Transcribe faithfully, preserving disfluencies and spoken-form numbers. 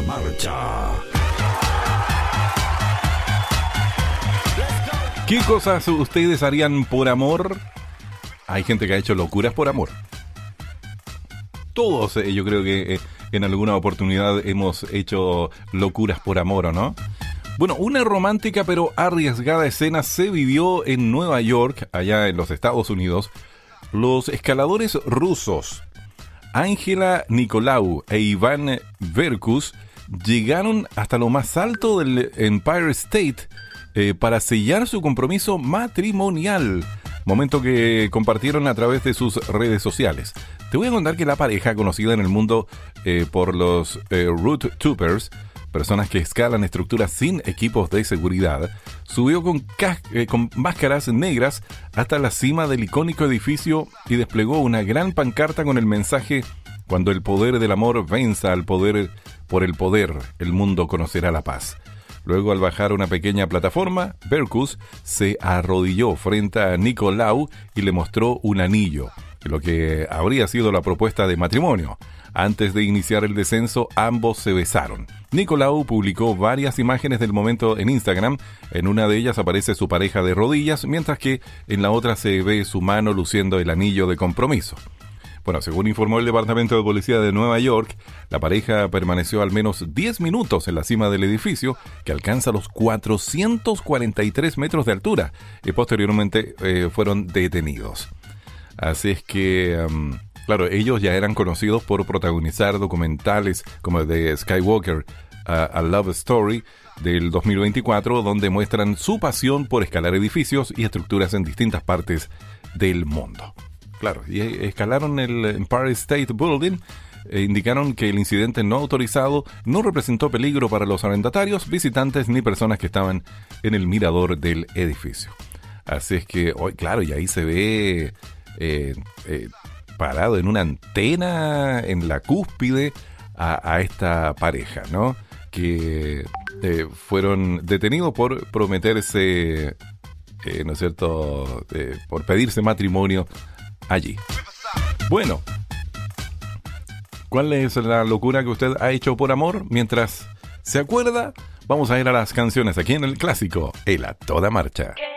marcha. ¿Qué cosas ustedes harían por amor? Hay gente que ha hecho locuras por amor. Todos, eh, yo creo que eh, en alguna oportunidad hemos hecho locuras por amor, ¿o no? Bueno, una romántica pero arriesgada escena se vivió en Nueva York, allá en los Estados Unidos. Los escaladores rusos Angela Nicolau e Iván Verkus llegaron hasta lo más alto del Empire State eh, para sellar su compromiso matrimonial, momento que compartieron a través de sus redes sociales. Te voy a contar que la pareja, conocida en el mundo eh, por los eh, Root Troopers, personas que escalan estructuras sin equipos de seguridad, subió con, ca- eh, con máscaras negras hasta la cima del icónico edificio y desplegó una gran pancarta con el mensaje: cuando el poder del amor venza al poder, por el poder, el mundo conocerá la paz. Luego, al bajar una pequeña plataforma, Verkus se arrodilló frente a Nicolau y le mostró un anillo, lo que habría sido la propuesta de matrimonio. Antes de iniciar el descenso, ambos se besaron. Nicolau publicó varias imágenes del momento en Instagram. En una de ellas aparece su pareja de rodillas, mientras que en la otra se ve su mano luciendo el anillo de compromiso. Bueno, según informó el Departamento de Policía de Nueva York, la pareja permaneció al menos diez minutos en la cima del edificio, que alcanza los cuatrocientos cuarenta y tres metros de altura, y posteriormente eh, fueron detenidos. Así es que, um, claro, ellos ya eran conocidos por protagonizar documentales como el de Skywalker, uh, A Love Story, del dos mil veinticuatro, donde muestran su pasión por escalar edificios y estructuras en distintas partes del mundo. Claro, y escalaron el Empire State Building. E indicaron que el incidente no autorizado no representó peligro para los arrendatarios, visitantes ni personas que estaban en el mirador del edificio. Así es que, hoy, claro, y ahí se ve eh, eh, parado en una antena en la cúspide a, a esta pareja, ¿no? Que eh, fueron detenidos por prometerse, eh, ¿no es cierto?, eh, por pedirse matrimonio allí. Bueno, ¿cuál es la locura que usted ha hecho por amor? Mientras se acuerda, vamos a ir a las canciones aquí en el clásico, el A Toda Marcha.